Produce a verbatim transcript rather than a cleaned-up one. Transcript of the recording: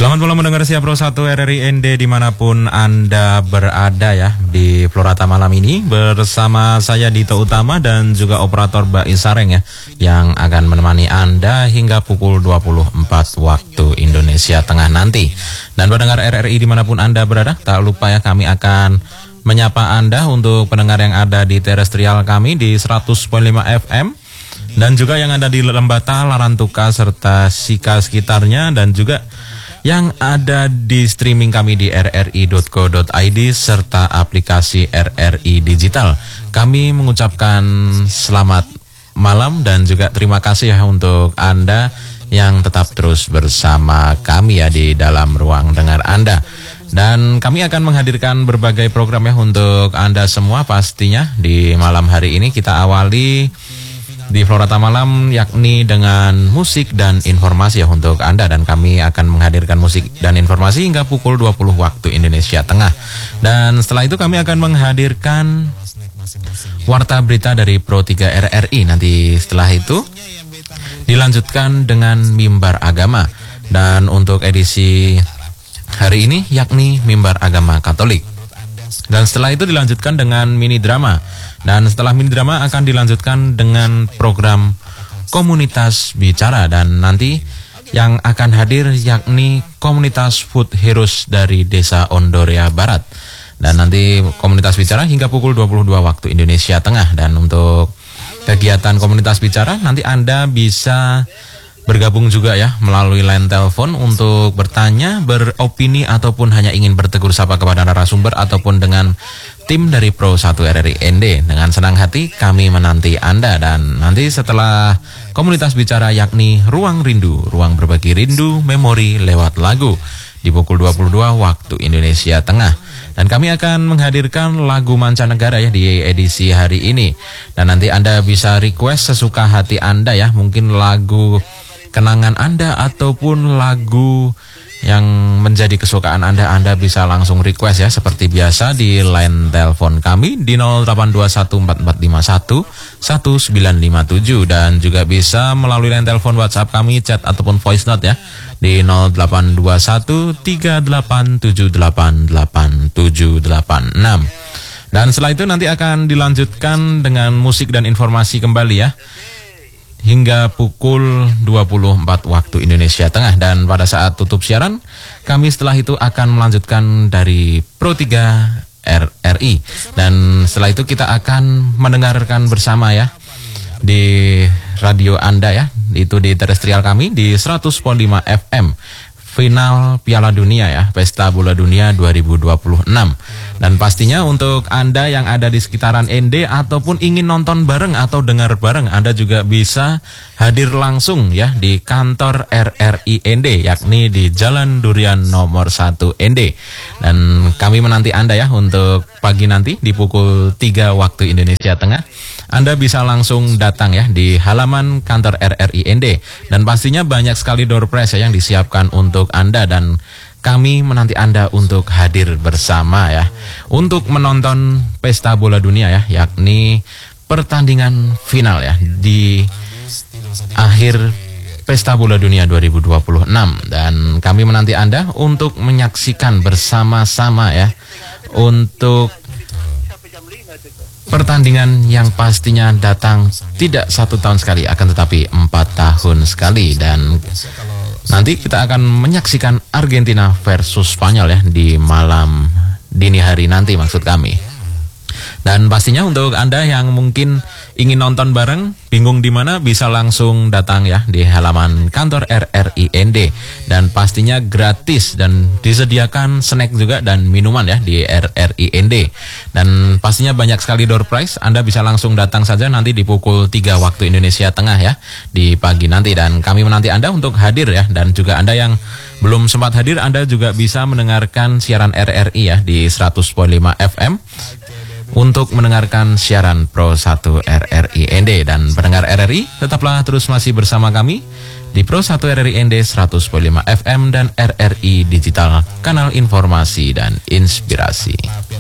Selamat malam mendengar siap Pro satu R R I N D dimanapun Anda berada ya. Di Florata malam ini bersama saya Dito Utama dan juga operator Mbak Isareng ya, yang akan menemani Anda hingga pukul dua puluh empat waktu Indonesia Tengah nanti. Dan pendengar R R I dimanapun Anda berada, tak lupa ya kami akan menyapa Anda untuk pendengar yang ada di terestrial kami di seratus koma lima F M. Dan juga yang ada di Lembata, Larantuka, serta Sika sekitarnya. Dan juga yang ada di streaming kami di r r i dot co dot i d serta aplikasi R R I Digital. Kami mengucapkan selamat malam dan juga terima kasih ya untuk Anda yang tetap terus bersama kami ya di dalam ruang dengar Anda. Dan kami akan menghadirkan berbagai program ya untuk Anda semua pastinya di malam hari ini. Kita awali di Florata Malam yakni dengan musik dan informasi ya untuk Anda, dan kami akan menghadirkan musik dan informasi hingga pukul dua puluh waktu Indonesia Tengah. Dan setelah itu kami akan menghadirkan warta berita dari Pro tiga R R I. Nanti setelah itu dilanjutkan dengan mimbar agama, dan untuk edisi hari ini yakni mimbar agama Katolik. Dan setelah itu dilanjutkan dengan mini drama. Dan setelah mini drama akan dilanjutkan dengan program Komunitas Bicara. Dan nanti yang akan hadir yakni Komunitas Food Heroes dari Desa Ondorea Barat. Dan nanti Komunitas Bicara hingga pukul dua puluh dua waktu Indonesia Tengah. Dan untuk kegiatan Komunitas Bicara nanti Anda bisa bergabung juga ya melalui line telepon untuk bertanya, beropini, ataupun hanya ingin bertegur sapa kepada narasumber ataupun dengan tim dari Pro satu R R I N D. Dengan senang hati kami menanti Anda. Dan nanti setelah Komunitas Bicara yakni Ruang Rindu, ruang berbagi rindu, memori lewat lagu di pukul dua puluh dua waktu Indonesia Tengah. Dan kami akan menghadirkan lagu mancanegara ya di edisi hari ini. Dan nanti Anda bisa request sesuka hati Anda ya, mungkin lagu kenangan Anda ataupun lagu yang menjadi kesukaan Anda. Anda bisa langsung request ya seperti biasa di line telepon kami di nol delapan dua satu empat empat lima satu satu sembilan lima tujuh, dan juga bisa melalui line telepon WhatsApp kami, chat ataupun voice note ya di nol delapan dua satu tiga delapan tujuh delapan delapan tujuh delapan enam. Dan setelah itu nanti akan dilanjutkan dengan musik dan informasi kembali ya hingga pukul dua puluh empat waktu Indonesia Tengah. Dan pada saat tutup siaran, kami setelah itu akan melanjutkan dari Pro tiga R R I. Dan setelah itu kita akan mendengarkan bersama ya di radio Anda ya, itu di terestrial kami di seratus koma lima F M, final Piala Dunia ya, Pesta Bola Dunia dua ribu dua puluh enam. Dan pastinya untuk Anda yang ada di sekitaran N D ataupun ingin nonton bareng atau dengar bareng, Anda juga bisa hadir langsung ya di kantor R R I N D yakni di Jalan Durian nomor satu N D. Dan kami menanti Anda ya untuk pagi nanti di pukul tiga waktu Indonesia Tengah. Anda bisa langsung datang ya di halaman kantor R R I N D. Dan pastinya banyak sekali door prize ya yang disiapkan untuk Anda, dan kami menanti Anda untuk hadir bersama ya untuk menonton Pesta Bola Dunia ya, yakni pertandingan final ya di akhir Pesta Bola Dunia dua ribu dua puluh enam. Dan kami menanti Anda untuk menyaksikan bersama-sama ya untuk pertandingan yang pastinya datang tidak satu tahun sekali, akan tetapi empat tahun sekali. Dan nanti kita akan menyaksikan Argentina versus Spanyol ya di malam dini hari nanti maksud kami. Dan pastinya untuk Anda yang mungkin ingin nonton bareng, bingung di mana, bisa langsung datang ya di halaman kantor R R I N D. Dan pastinya gratis dan disediakan snack juga dan minuman ya di R R I N D. Dan pastinya banyak sekali door prize. Anda bisa langsung datang saja nanti di pukul tiga waktu Indonesia Tengah ya di pagi nanti. Dan kami menanti Anda untuk hadir ya. Dan juga Anda yang belum sempat hadir, Anda juga bisa mendengarkan siaran R R I ya di seratus koma lima F M untuk mendengarkan siaran Pro satu R R I N D. Dan pendengar R R I, tetaplah terus masih bersama kami di Pro satu R R I N D seratus koma lima F M dan R R I Digital, kanal informasi dan inspirasi.